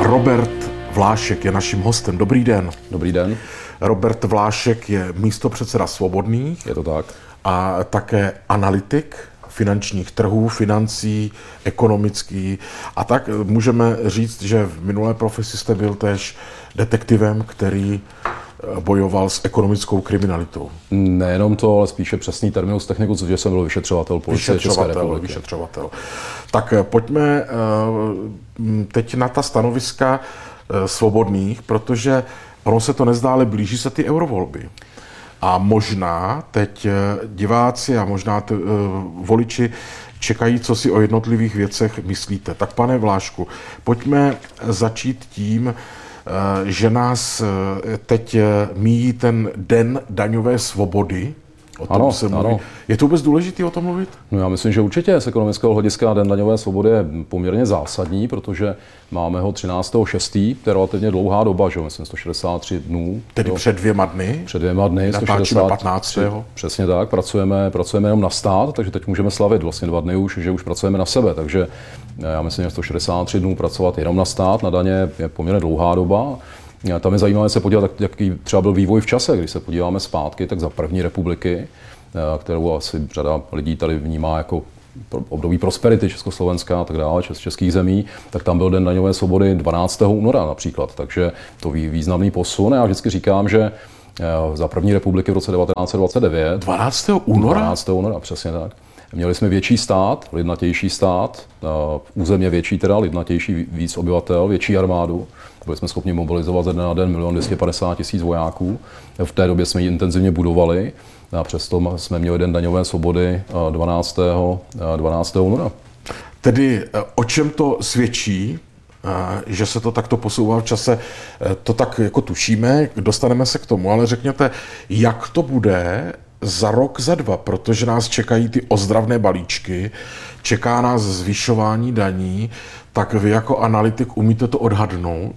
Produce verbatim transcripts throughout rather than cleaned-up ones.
Robert Vlášek je naším hostem. Dobrý den. Dobrý den. Robert Vlášek je místopředseda Svobodných. Je to tak. A také analytik finančních trhů, financí, ekonomický. A tak můžeme říct, že v minulé profesi jste byl též detektivem, který bojoval s ekonomickou kriminalitou. Nejenom to, ale spíše přesný terminus technicus, že jsem byl vyšetřovatel policie České republiky. Vyšetřovatel. Tak pojďme teď na ta stanoviska Svobodných, protože ono se to nezdá, ale blíží se ty eurovolby. A možná teď diváci a možná t, voliči čekají, co si o jednotlivých věcech myslíte. Tak pane Vlášku, pojďme začít tím, že nás teď míjí ten den daňové svobody. O tom ano, se mluví. Ano. Je to vůbec důležité o tom mluvit? No já myslím, že určitě z ekonomického hlediska den daňové svobody je poměrně zásadní, protože máme ho třináctého šestého to je relativně dlouhá doba, že myslím sto šedesát tři dnů. Tedy jo. před dvěma dny? Před dvěma dny, sto šedesát tři. patnáctého Přesně tak, pracujeme, pracujeme jenom na stát, takže teď můžeme slavit vlastně dva dny už, že už pracujeme na sebe, takže já myslím, že sto šedesát tři dnů pracovat jenom na stát, na daně je poměrně dlouhá doba. Tam je zajímavé se podívat, jaký třeba byl vývoj v čase, když se podíváme zpátky, tak za první republiky, kterou asi řada lidí tady vnímá jako období prosperity Československa a tak dále, českých zemí, tak tam byl den daňové svobody dvanáctého února například, takže to významný posun. Já vždycky říkám, že za první republiky v roce devatenáct set dvacet devět dvanáctého února? dvanáctého února, přesně tak. Měli jsme větší stát, lidnatější stát, územě větší teda, lidnatější víc obyvatel, větší armádu. Byli jsme schopni mobilizovat ze dne na den milion dvě stě padesát tisíc vojáků. V té době jsme ji intenzivně budovali a přesto jsme měli den daňové svobody dvanáctého února. Tedy o čem to svědčí, že se to takto posouvá v čase, to tak jako tušíme, dostaneme se k tomu, ale řekněte, jak to bude za rok, za dva, protože nás čekají ty ozdravné balíčky, čeká nás zvyšování daní, tak vy jako analytik umíte to odhadnout?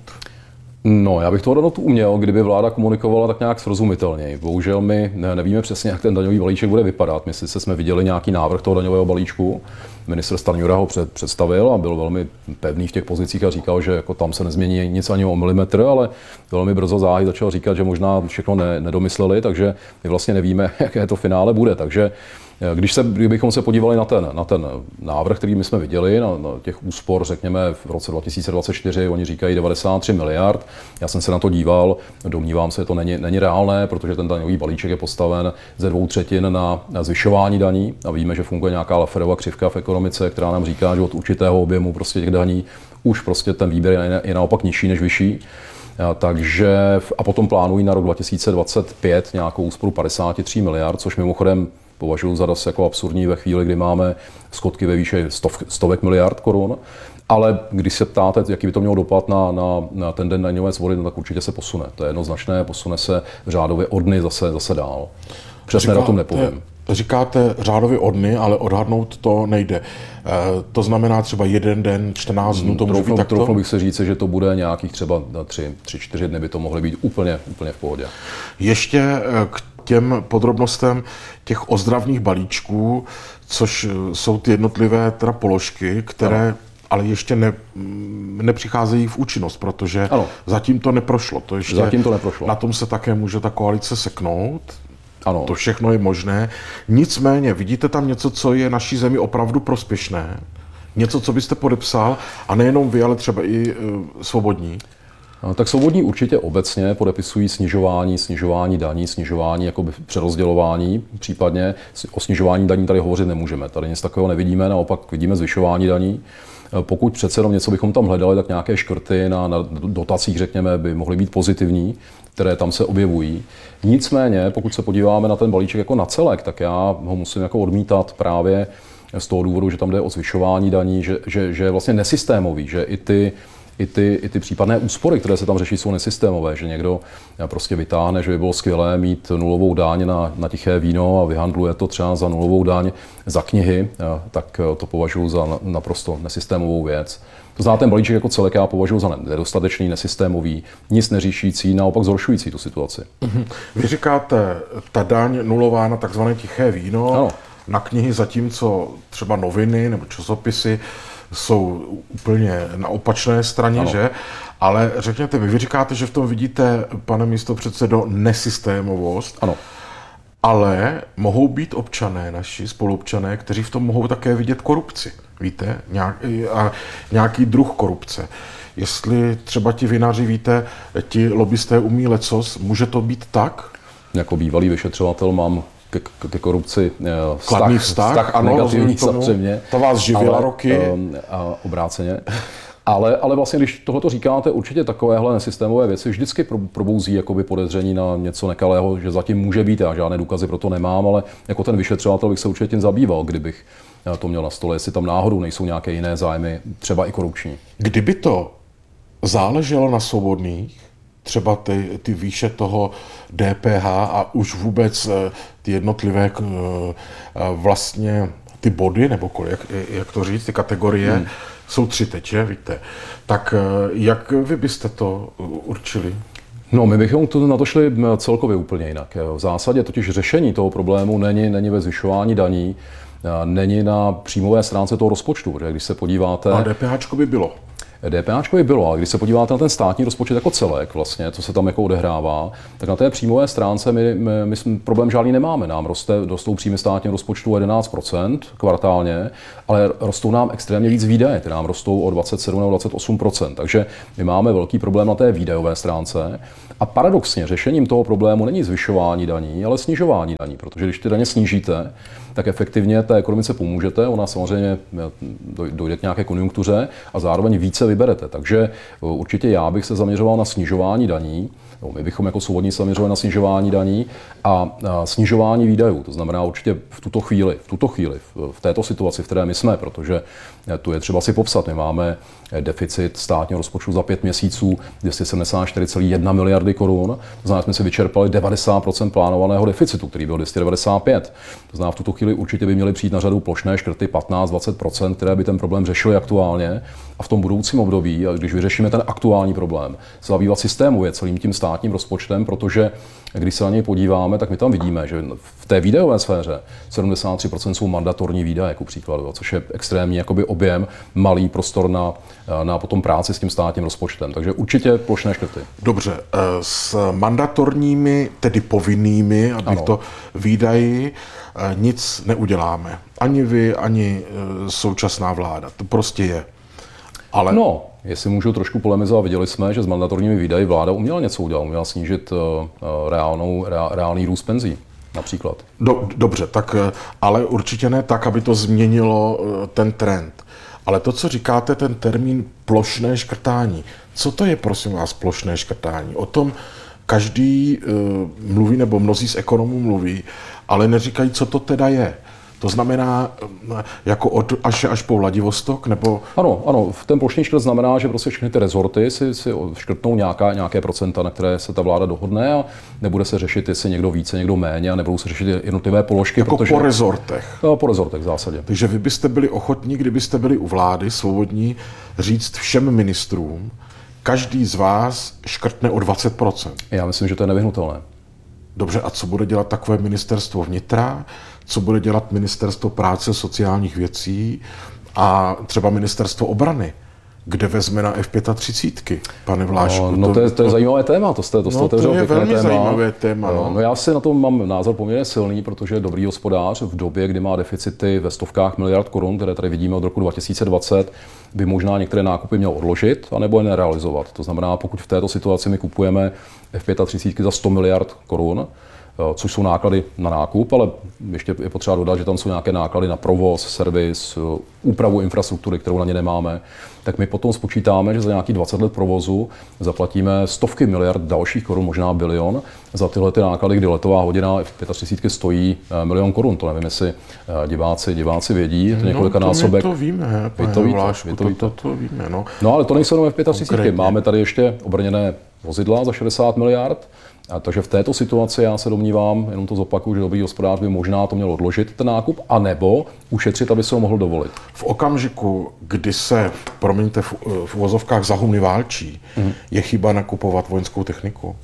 No, já bych to odhadnout uměl, kdyby vláda komunikovala tak nějak srozumitelněji. Bohužel my nevíme přesně, jak ten daňový balíček bude vypadat. My sice jsme viděli nějaký návrh toho daňového balíčku, ministr Stanjura ho před, představil a byl velmi pevný v těch pozicích a říkal, že jako tam se nezmění nic ani o milimetr, ale velmi brzo záhy začal říkat, že možná všechno ne, nedomysleli, takže my vlastně nevíme, jaké to finále bude. Takže Když se, kdybychom se podívali na ten, na ten návrh, který my jsme viděli, na, na těch úspor, řekněme, v roce dva tisíce dvacet čtyři, oni říkají devadesát tři miliard. Já jsem se na to díval, domnívám se, že to není, není reálné, protože ten daňový balíček je postaven ze dvou třetin na, na zvyšování daní a víme, že funguje nějaká Lafferova křivka v ekonomice, která nám říká, že od určitého objemu prostě těch daní už prostě ten výběr je, je naopak nižší než vyšší. A, takže, a potom plánují na rok dva tisíce dvacet pět nějakou úsporu padesát tři miliard, což mimochodem považuji za dost jako absurdní ve chvíli, kdy máme schodky ve výši stov, stovek miliard korun. Ale když se ptáte, jaký by to mělo dopad na, na, na ten den daňové svobody, no tak určitě se posune. To je jednoznačné, posune se řádově o dny zase, zase dál. Přesně o tom nepovím. Říkáte řádově o dny, ale odhadnout to nejde. E, to znamená třeba jeden den, čtrnáct dnů, to může být takto? Troufnu bych se říct, že to bude nějakých třeba tři, tři, čtyři dny by to mohly být úplně, úplně v pohodě. Ještě k těm podrobnostem těch ozdravných balíčků, což jsou ty jednotlivé teda položky, které ano. ale ještě ne, nepřicházejí v účinnost, protože ano. zatím to neprošlo. To ještě, zatím to neprošlo. Na tom se také může ta koalice seknout. Ano. To všechno je možné. Nicméně, vidíte tam něco, co je naší zemi opravdu prospěšné? Něco, co byste podepsal, a nejenom vy, ale třeba i uh, Svobodní? Tak Svobodní určitě obecně podepisují snižování, snižování daní, snižování jakoby přerozdělování, případně o snižování daní tady hovořit nemůžeme. Tady nic takového nevidíme, naopak vidíme zvyšování daní. Pokud přece jenom něco bychom tam hledali, tak nějaké škrty na, na dotacích, řekněme, by mohly být pozitivní, které tam se objevují. Nicméně, pokud se podíváme na ten balíček jako na celek, tak já ho musím jako odmítat právě z toho důvodu, že tam jde o zvyšování daní, že, že, že je vlastně nesystémový, že i ty I ty, I ty případné úspory, které se tam řeší, jsou nesystémové, že někdo prostě vytáhne, že by bylo skvělé mít nulovou daň na, na tiché víno a vyhandluje to třeba za nulovou daň za knihy, tak to považuji za naprosto nesystémovou věc. To znamená, ten balíček jako celek já považuji za nedostatečný, nesystémový, nic neřešící, naopak zhoršující tu situaci. Vy říkáte, ta daň nulová na takzvané tiché víno, ano. na knihy, zatímco třeba noviny nebo časopisy jsou úplně na opačné straně, ano. že? Ale řekněte, vy, vy říkáte, že v tom vidíte, pane místopředsedo, nesystémovost. Ano. Ale mohou být občané, naši spoluobčané, kteří v tom mohou také vidět korupci. Víte? Nějaký, a nějaký druh korupce. Jestli třeba ti vinaři, víte, ti lobbysté umí lecos, může to být tak? Jako bývalý vyšetřovatel mám ke, ke korupci vztah, kladný vztah, vztah a ano, negativní samozřejmě. To vás živila ale, roky. A obráceně. Ale, ale vlastně, když tohleto říkáte, určitě takovéhle nesystémové věci vždycky probouzí jakoby podezření na něco nekalého, že zatím může být, já žádné důkazy pro to nemám, ale jako ten vyšetřovatel bych se určitě tím zabýval, kdybych to měl na stole, jestli tam náhodou nejsou nějaké jiné zájmy, třeba i korupční. Kdyby to záleželo na Svobodných, třeba ty, ty výše toho D P H a už vůbec ty jednotlivé vlastně ty body, nebo jak, jak to říct, ty kategorie, hmm. jsou tři teď, že, víte. Tak jak vy byste to určili? No, my bychom to, na to šli celkově úplně jinak. V zásadě totiž řešení toho problému není, není ve zvyšování daní, není na příjmové stránce toho rozpočtu, protože když se podíváte... A DPHčko by bylo. DPHčko by bylo, ale když se podíváte na ten státní rozpočet jako celek, vlastně, co se tam jako odehrává, tak na té příjmové stránce my, my, my problém žádný nemáme. Nám roste, rostou příjmy státního rozpočtu o jedenáct procent kvartálně, ale rostou nám extrémně víc výdaje, ty nám rostou o dvacet sedm nebo dvacet osm procent. Takže my máme velký problém na té výdajové stránce. A paradoxně řešením toho problému není zvyšování daní, ale snižování daní, protože když ty daně snížíte, tak efektivně té ekonomice pomůžete, ona samozřejmě dojde k nějaké konjunktuře a zároveň více vyberete. Takže určitě já bych se zaměřoval na snižování daní, no, my bychom jako svobodní se zaměřovali na snižování daní a, a snižování výdajů. To znamená určitě v tuto chvíli, v tuto chvíli, v této situaci, v které my jsme, protože tu je třeba si popsat, my máme deficit státního rozpočtu za pět měsíců dvě stě sedmdesát čtyři celá jedna miliardy korun. To znamená, že jsme si vyčerpali devadesát procent plánovaného deficitu, který byl dvě stě devadesát pět. To znamená, v tuto chvíli určitě by měly přijít na řadu plošné škrty patnáct až dvacet procent, které by ten problém řešily aktuálně. A v tom budoucím období, když vyřešíme ten aktuální problém, se zabývat systémově celým tím státním rozpočtem, protože když se na něj podíváme, tak my tam vidíme, že v té výdajové sféře sedmdesát tři procent jsou mandatorní výdaje, jako příkladu, což je extrémní jakoby objem, malý prostor na, na potom práci s tím státním rozpočtem. Takže určitě plošné škrty. Dobře, s mandatorními, tedy povinnými, abych ano. to výdaji, nic neuděláme. Ani vy, ani současná vláda. To prostě je. Ale... No, jestli můžu trošku polemizovat, viděli jsme, že s mandatorními výdaji vláda uměla něco udělat, uměla snížit uh, reálnou, reál, reálný růst penzí, například. Do, dobře, tak, ale určitě ne tak, aby to změnilo uh, ten trend. Ale to, co říkáte, ten termín plošné škrtání, co to je, prosím vás, plošné škrtání? O tom každý uh, mluví, nebo mnozí z ekonomů mluví, ale neříkají, co to teda je. To znamená, jako od až, až po Vladivostok, nebo... Ano, ano, ten plošný škrt znamená, že prostě všechny ty rezorty si, si škrtnou nějaká, nějaké procenta, na které se ta vláda dohodne a nebude se řešit, jestli někdo více, někdo méně a nebudou se řešit jednotlivé položky. Jako protože... po rezortech. No, po rezortech v zásadě. Takže vy byste byli ochotní, kdybyste byli u vlády, svobodní, říct všem ministrům, každý z vás škrtne o dvacet procent. Já myslím, že to je nevyhnutelné. Dobře, a co bude dělat takové ministerstvo vnitra? Co bude dělat ministerstvo práce, sociálních věcí a třeba ministerstvo obrany? Kde vezme na F třicet pět, pane Vlášku? No, no to, to, je, to je zajímavé téma, to jste to no, to je velmi téma. zajímavé téma. No. no já si na to mám názor poměrně silný, protože dobrý hospodář v době, kdy má deficity ve stovkách miliard korun, které tady vidíme od roku dva tisíce dvacet, by možná některé nákupy měl odložit, anebo je nerealizovat. To znamená, pokud v této situaci my kupujeme F třicet pět za sto miliard korun, což jsou náklady na nákup, ale ještě je potřeba dodat, že tam jsou nějaké náklady na provoz, servis, úpravu infrastruktury, kterou na ně nemáme, tak my potom spočítáme, že za nějaký dvacet let provozu zaplatíme stovky miliard dalších korun, možná bilion, za tyhle ty náklady, kdy letová hodina F třicet pět stojí milion korun. To nevím, jestli diváci, diváci vědí, to několika no, to násobek. to víme, vy to víte, Vlášku, vy to, víte. To, to, to víme, no. No ale to nejsou jenom F třicet pět, máme tady ještě obrněné vozidla za šedesát miliard. A takže v této situaci já se domnívám, jenom to zopakuju, že dobrý hospodář by možná to měl odložit ten nákup, anebo ušetřit, aby se ho mohl dovolit. V okamžiku, kdy se, promiňte, v, v uvozovkách za humny válčí, mm. je chyba nakupovat vojenskou techniku?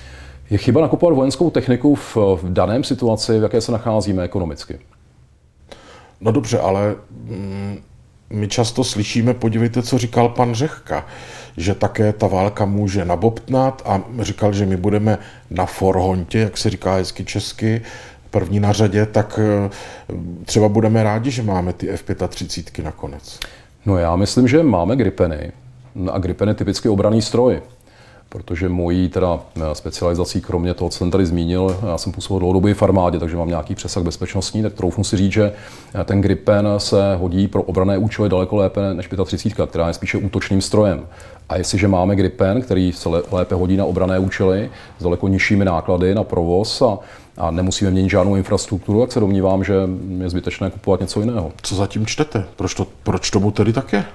Je chyba nakupovat vojenskou techniku v, v daném situaci, v jaké se nacházíme ekonomicky. No dobře, ale mm, my často slyšíme, podívejte, co říkal pan Řehka, že také ta válka může nabobtnat a říkal, že my budeme na forhontě, jak se říká hezky česky, první na řadě, tak třeba budeme rádi, že máme ty F třicet pět nakonec. No já myslím, že máme Gripeny a Gripen je typicky obranný stroj. Protože mojí teda specializací, kromě toho, co jsem tady zmínil, já jsem působil dlouhodobě v armádě, takže mám nějaký přesah bezpečnostní, tak troufnu si říct, že ten Gripen se hodí pro obranné účely daleko lépe než třicet pět, která je spíše útočným strojem. A jestliže máme Gripen, který se lépe hodí na obranné účely, s daleko nižšími náklady na provoz a, a nemusíme měnit žádnou infrastrukturu, tak se domnívám, že je zbytečné kupovat něco jiného. Co zatím čtete? Proč, to, proč tomu tedy tak je?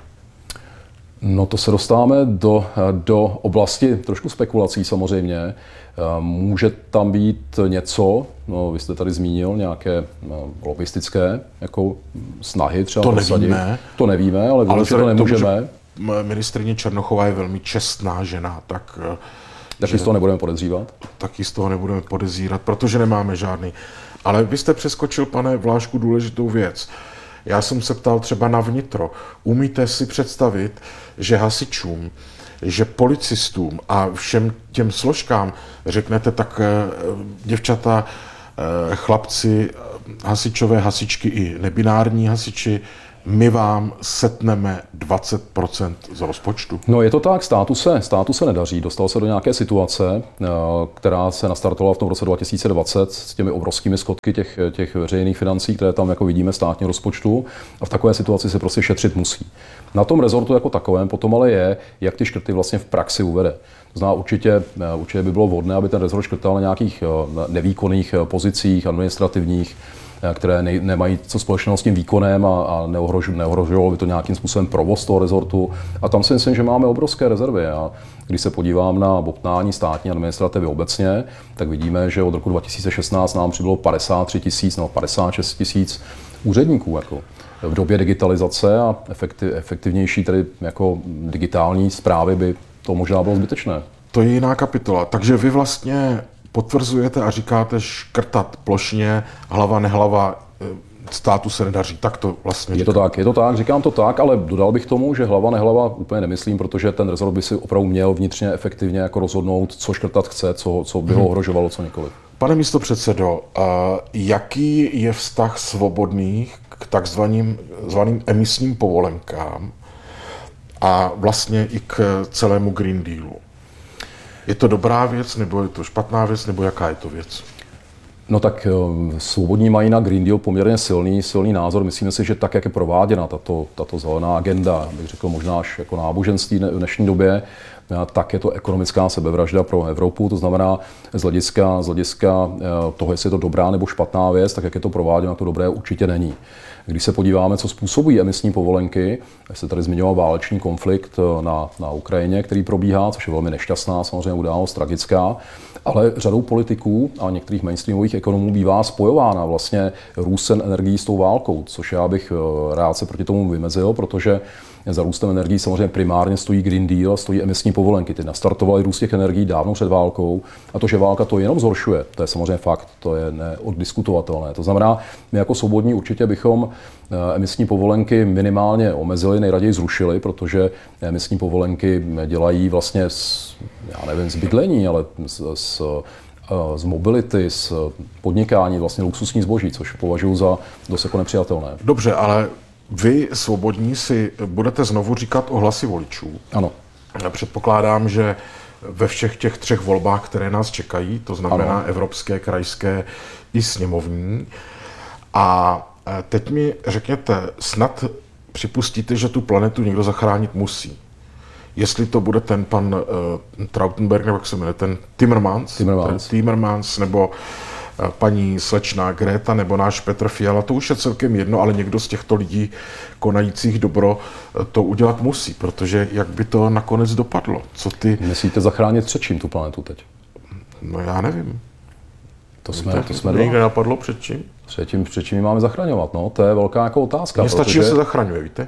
No to se dostáváme do, do oblasti trošku spekulací samozřejmě. Může tam být něco, no vy jste tady zmínil, nějaké lobistické jako snahy třeba to prosadit. Nevíme. To nevíme, ale, ale to nemůžeme. Ministryně Černochová je velmi čestná žena, tak... Taky z toho nebudeme podezřívat? Taky z toho nebudeme podezírat, protože nemáme žádný. Ale vy jste přeskočil, pane Vlášku, důležitou věc. Já jsem se ptal třeba na vnitro. Umíte si představit, že hasičům, že policistům a všem těm složkám řeknete tak děvčata, chlapci, hasičové, hasičky i nebinární hasiči, my vám setneme dvacet procent z rozpočtu. No je to tak, státu se, státu se nedaří. Dostal se do nějaké situace, která se nastartovala v tom roce dva tisíce dvacet s těmi obrovskými schodky těch, těch veřejných financí, které tam jako vidíme státního rozpočtu, a v takové situaci se prostě šetřit musí. Na tom rezortu jako takovém potom ale je, jak ty škrty vlastně v praxi uvede. To znamená, určitě, určitě by bylo vhodné, aby ten rezort škrtal na nějakých nevýkonných pozicích, administrativních, které ne, nemají co společného s tím výkonem a, a neohrožovalo by to nějakým způsobem provoz toho rezortu. A tam si myslím, že máme obrovské rezervy. A když se podívám na bobtnání státní administrativy obecně, tak vidíme, že od roku dva tisíce šestnáct nám přibylo padesát tři tisíc nebo padesát šest tisíc úředníků. Jako v době digitalizace a efektiv, efektivnější tedy jako digitální správy by to možná bylo zbytečné. To je jiná kapitola. Takže vy vlastně potvrzujete a říkáte škrtat plošně, hlava nehlava, státu se nedaří. Tak to vlastně Je to tak, je to tak, říkám to tak, ale dodal bych tomu, že hlava nehlava úplně nemyslím, protože ten rezort by si opravdu měl vnitřně efektivně jako rozhodnout, co škrtat chce, co, co by ho ohrožovalo, co nikoliv. Pane místopředsedo, jaký je vztah svobodných k takzvaným zvaným emisním povolenkám a vlastně i k celému Green Dealu? Je to dobrá věc, nebo je to špatná věc, nebo jaká je to věc? No tak svobodní mají na Green Deal poměrně silný, silný názor. Myslíme si, že tak, jak je prováděna tato, tato zelená agenda, bych řekl možná až jako náboženství v dnešní době, tak je to ekonomická sebevražda pro Evropu. To znamená, z hlediska, z hlediska toho, jestli je to dobrá nebo špatná věc, tak jak je to prováděno, to dobré určitě není. Když se podíváme, co způsobují emisní povolenky, jak se tady zmiňoval válečný konflikt na, na Ukrajině, který probíhá, což je velmi nešťastná samozřejmě událost, tragická, ale řadou politiků a některých mainstreamových ekonomů bývá spojována vlastně růst cen energií s tou válkou, což já bych rád se proti tomu vymezil, protože za růstem energií samozřejmě primárně stojí Green Deal a stojí emisní povolenky. Ty nastartovaly růst těch energií dávno před válkou a to, že válka to jenom zhoršuje, to je samozřejmě fakt, to je neoddiskutovatelné. To znamená, my jako svobodní určitě bychom emisní povolenky minimálně omezili, nejraději zrušili, protože emisní povolenky dělají vlastně z, já nevím, z bydlení, ale z, z z mobility, z podnikání, vlastně luxusní zboží, což považuji za dost jako nepřijatelné. Dobře, ale vy, svobodní, si budete znovu říkat o hlasy voličů. Ano. Předpokládám, že ve všech těch třech volbách, které nás čekají, to znamená ano. Evropské, krajské i sněmovní. A teď mi řekněte, snad připustíte, že tu planetu někdo zachránit musí. Jestli to bude ten pan uh, Trautenberg, nebo jak se jmenuje, ten Timmermans, Timmermans. Ten Timmermans nebo uh, paní slečná Greta, nebo náš Petr Fiala, to už je celkem jedno, ale někdo z těchto lidí konajících dobro uh, to udělat musí, protože jak by to nakonec dopadlo? Co ty... Myslíte zachránit před čím tu planetu teď? No já nevím. To jsme, tak, to jsme někde napadlo před čím? Před čím, před čím máme zachraňovat, no, to je velká jako otázka. Mně stačí, že se zachraňuje, víte?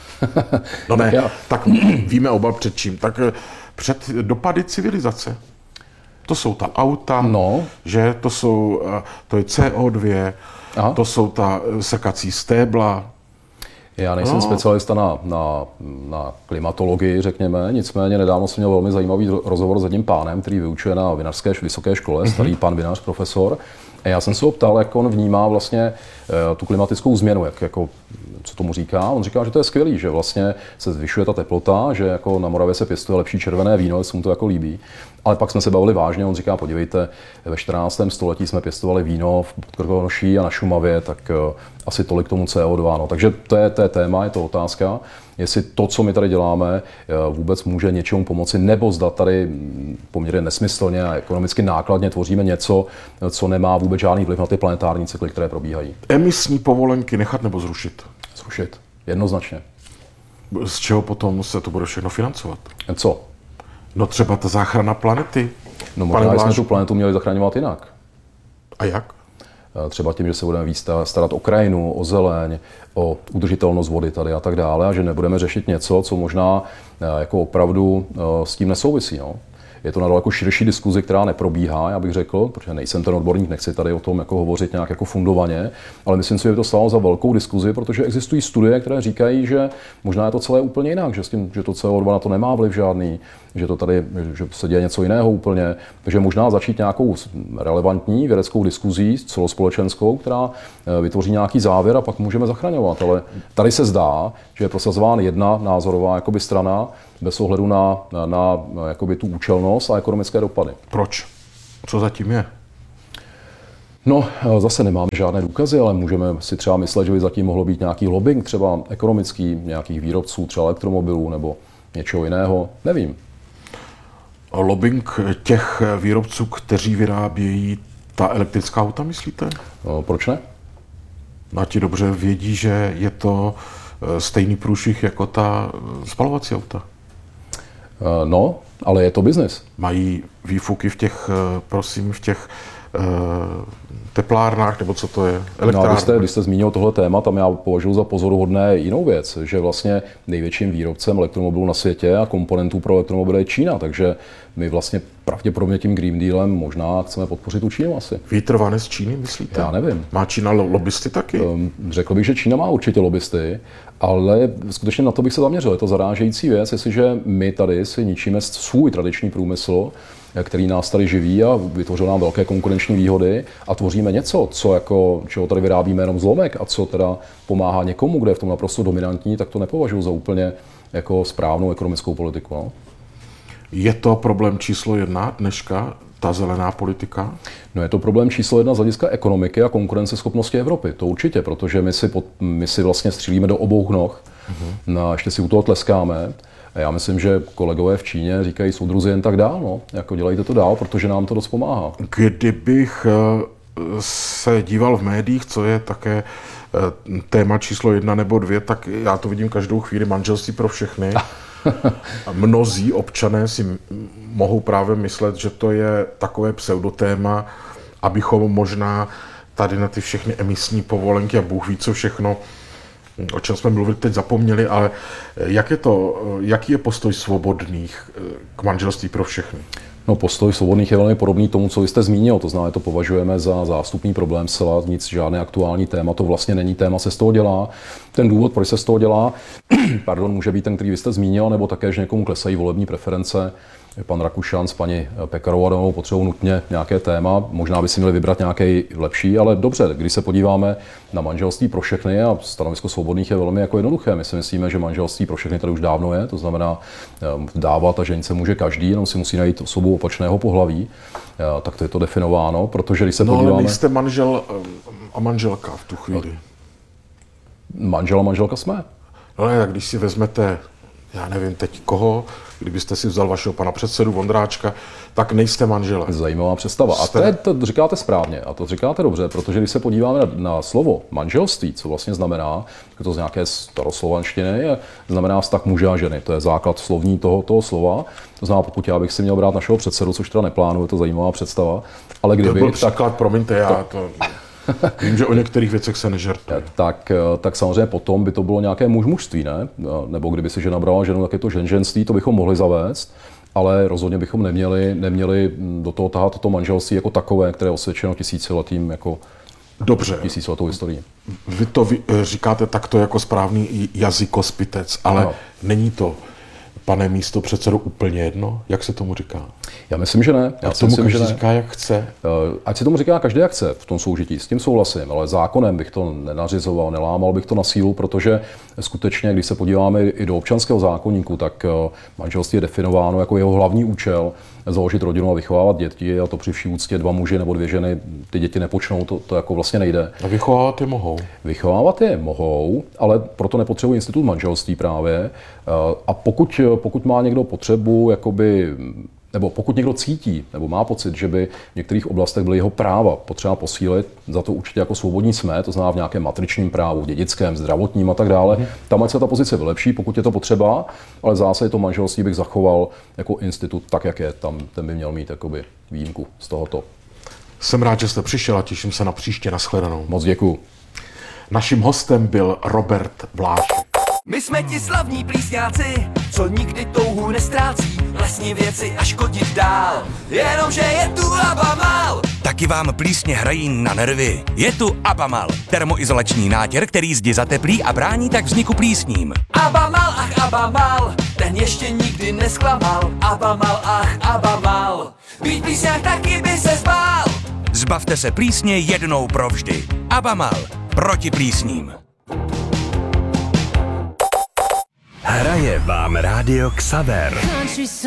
No ne, tak, tak víme oba před čím. Tak před dopady civilizace. To jsou ta auta, no. že to jsou, to je C O dva, aha. To jsou ta sekací stébla. Já nejsem No. specialista na, na, na klimatologii, řekněme, nicméně nedávno jsem měl velmi zajímavý rozhovor s jedním pánem, který vyučuje na vinařské vysoké škole, mm-hmm. starý pan vinař, profesor. A já jsem se ho ptal, jak on vnímá vlastně tu klimatickou změnu, jak, jako, co tomu říká. On říká, že to je skvělý, že vlastně se zvyšuje ta teplota, že jako na Moravě se pěstuje lepší červené víno, jestli mu to jako líbí. Ale pak jsme se bavili vážně, on říká, podívejte, ve čtrnáctém století jsme pěstovali víno v Podkrkonoší a na Šumavě, tak uh, asi tolik tomu C O dva. No. Takže to je, to je téma, je to otázka, jestli to, co my tady děláme, uh, vůbec může něčemu pomoci, nebo zda tady poměrně nesmyslně a ekonomicky nákladně tvoříme něco, co nemá vůbec žádný vliv na ty planetární cykly, které probíhají. Emisní povolenky nechat nebo zrušit? Zrušit, jednoznačně. Z čeho potom se to bude všechno financovat? Co? No třeba ta záchrana planety. No možná jsme tu planetu měli zachraňovat jinak. A jak? Třeba tím, že se budeme víc starat o krajinu, o zeleň, o udržitelnost vody tady a tak dále, a že nebudeme řešit něco, co možná jako opravdu s tím nesouvisí. No. Je to na daleko širší diskuzi, která neprobíhá, já bych řekl, protože nejsem ten odborník, nechci tady o tom jako hovořit nějak jako fundovaně, ale myslím si, že by to stálo za velkou diskuzi, protože existují studie, které říkají, že možná je to celé úplně jinak, že, s tím, že to C O dva na to nemá vliv žádný, že to tady že se děje něco jiného úplně. Takže možná začít nějakou relevantní vědeckou diskuzí, celospolečenskou, která vytvoří nějaký závěr a pak můžeme zachraňovat. Ale tady se zdá, že je prosazován jedna názorová jakoby strana, bez ohledu na, na, na jakoby tu účelnost a ekonomické dopady. Proč? Co zatím je? No, zase nemáme žádné důkazy, ale můžeme si třeba myslet, že by zatím mohlo být nějaký lobbying, třeba ekonomický, nějakých výrobců, třeba elektromobilů nebo něčeho jiného, nevím. A lobbying těch výrobců, kteří vyrábějí ta elektrická auta, myslíte? No, proč ne? A ti dobře vědí, že je to stejný průšvih jako ta spalovací auta. No, ale je to biznis. Mají výfuky v těch, prosím, v těch teplárnách, nebo co to je? No, když jste, když jste zmínil tohle téma, tam já považuji za pozoruhodné jinou věc, že vlastně největším výrobcem elektromobilů na světě a komponentů pro elektromobily je Čína, takže my vlastně pravděpodobně tím Green Dealem možná chceme podpořit tu Čínu asi. Vítr vane z Číny, myslíte? Já nevím. Má Čína lobbysty taky? Um, řekl bych, že Čína má určitě lobbysty, ale skutečně na to bych se zaměřil. Je to zarážející věc, jestliže my tady si ničíme svůj tradiční průmysl, který nás tady živí a vytvořil nám velké konkurenční výhody, a tvoříme něco, co jako, čeho tady vyrábíme jenom zlomek a co teda pomáhá někomu, kde je v tom naprosto dominantní, tak to nepovažuji za úplně jako správnou ekonomickou politiku. No. Je to problém číslo jedna dneška, ta zelená politika? No, je to problém číslo jedna z hlediska ekonomiky a konkurenceschopnosti Evropy. To určitě, protože my si, pod, my si vlastně střílíme do obou noh, uh-huh. a ještě si u toho tleskáme. A já myslím, že kolegové v Číně říkají soudruzi jen tak dál, no. Jako dělejte to dál, protože nám to dost pomáhá. Kdybych se díval v médiích, co je také téma číslo jedna nebo dvě, tak já to vidím každou chvíli, manželství pro všechny. A mnozí občané si mohou právě myslet, že to je takové pseudotéma, abychom možná tady na ty všechny emisní povolenky a Bůh ví co všechno, o čem jsme mluvili, teď zapomněli, ale jak je to, jaký je postoj svobodných k manželství pro všechny? No, postoj svobodných je velmi podobný tomu, co vy jste zmínil. To znamená, to považujeme za zástupný problém zcela, nic, žádné aktuální téma, to vlastně není téma, se z toho dělá. Ten důvod, proč se z toho dělá, pardon, může být ten, který vy jste zmínil, nebo také, že někomu klesají volební preference. Pan Rakušan s paní Pekarovou potřebují nutně nějaké téma, možná by si měli vybrat nějaký lepší, ale dobře, když se podíváme na manželství pro všechny, a stanovisko svobodných je velmi jako jednoduché. My si myslíme, že manželství pro všechny tady už dávno je, to znamená dávat a ženit se může každý, jenom si musí najít osobu opačného pohlaví, tak to je to definováno, protože když se no, podíváme... No ale nejste manžel a manželka v tu chvíli. Manžel a manželka jsme. No ne, tak když si vezmete, já nevím teď koho, kdybyste si vzal vašeho pana předsedu Vondráčka, tak nejste manželé. Zajímavá představa. A to, je, to říkáte správně a to říkáte dobře, protože když se podíváme na, na slovo manželství, co vlastně znamená, je to z nějaké staroslovanštiny, znamená vztah muže a ženy. To je základ slovní toho, toho slova. To znamená, pokud já bych si měl brát našeho předsedu, což teda neplánuju, je to zajímavá představa. Ale kdyby, to byl tak, příklad, promiňte, já to... Vím, že o některých věcech se nežertuje. Tak, tak samozřejmě potom by to bylo nějaké muž-mužství, ne? Nebo kdyby si žena brala ženu, tak je to ženženství, to bychom mohli zavést, ale rozhodně bychom neměli, neměli do toho tahat toto manželství jako takové, které je osvědčeno tisíciletým jako Dobře. tisíciletou historii. Vy to vy, říkáte takto jako správný jazykospitec, ale ano. Není to, pane místopředsedo, úplně jedno, jak se tomu říká? Já myslím, že ne. Já Ať tomu myslím, každý že ne. říká, jak chce. Ať si tomu říká každý, jak chce v tom soužití, s tím souhlasím, ale zákonem bych to nenařizoval, nelámal bych to na sílu, protože skutečně, když se podíváme i do občanského zákoníku, tak manželství je definováno jako jeho hlavní účel založit rodinu a vychovávat děti, a to při vší úctě dva muži nebo dvě ženy ty děti nepočnou, to, to jako vlastně nejde. A vychovávat je mohou. Vychovávat je mohou, ale proto nepotřebují institut manželství právě. A pokud, pokud má někdo potřebu, jakoby, nebo pokud někdo cítí, nebo má pocit, že by v některých oblastech byly jeho práva potřeba posílit, za to určitě jako svobodní jsme, to znamená v nějakém matričním právu, dědickém, zdravotním a tak dále, mm. tam ať se ta pozice vylepší, pokud je to potřeba, ale v zásadě to manželství bych zachoval jako institut tak, jak je, tam ten by měl mít jakoby výjimku z tohoto. Jsem rád, že jste přišel a těším se na příště, nashledanou. Moc děkuju. Naším hostem byl Robert Vlášek. My jsme ti slavní plísňáci, co nikdy touhu nestrácí, lesní věci a škodit dál, jenomže je tu Abamal. Taky vám plísně hrají na nervy. Je tu Abamal, termoizolační nátěr, který zdi zateplí a brání tak vzniku plísním. Abamal, ach Abamal, ten ještě nikdy nesklamal. Abamal, ach Abamal, být plísňák taky by se zbál. Zbavte se plísně jednou provždy. Abamal, proti plísním. Hraje vám rádio Xaver.